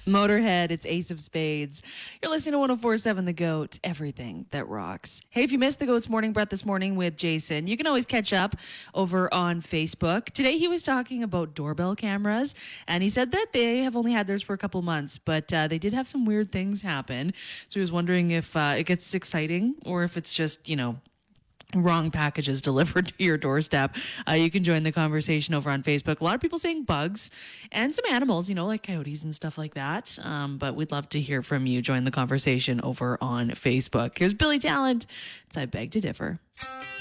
Motorhead, it's Ace of Spades. You're listening to 1047 The Goat, everything that rocks. Hey, if you missed The Goat's Morning Breath this morning with Jason, you can always catch up over on Facebook. Today he was talking about doorbell cameras, and he said that they have only had theirs for a couple months, but they did have some weird things happen. So he was wondering if it gets exciting or if it's just, wrong packages delivered to your doorstep. You can join the conversation over on Facebook. A lot of people saying bugs and some animals, like coyotes and stuff like that. But we'd love to hear from you. Join the conversation over on Facebook. Here's Billy Talent. It's I Beg to Differ.